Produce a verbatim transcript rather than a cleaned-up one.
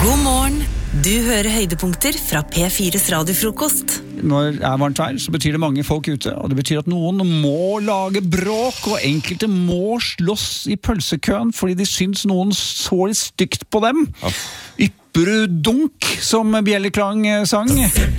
God morgen, du hører høydepunkter fra P fires radiofrokost. Når det er varmt vær, så betyr det mange folk ute, og det betyr at noen må lage bråk, og enkelte må slåss i pølsekøen fordi de syns noen så litt stygt på dem. Ypperudunk, som Bjelleklang sang.